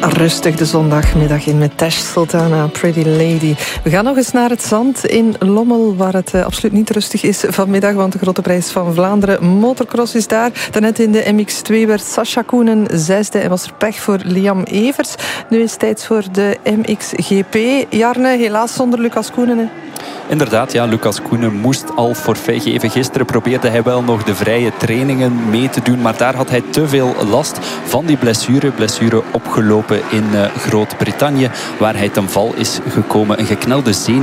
rustig de zondagmiddag in met Tash Sultana, Pretty Lady. We gaan nog eens naar het zand in Lommel, waar het absoluut niet rustig is vanmiddag, want de Grote Prijs van Vlaanderen motocross is daar. Daarnet in de MX2 werd Sascha Koenen zesde en was er pech voor Liam Evers. Nu is het tijd voor de MXGP. Jarne, helaas zonder Lucas Koenen, hè? Inderdaad, ja, Lucas Koenen moest al forfait geven. Gisteren probeerde hij wel nog de vrije trainingen mee te doen, maar daar had hij te veel last van die blessure opgelopen in Groot-Brittannië, waar hij ten val is gekomen. Een geknelde zenuw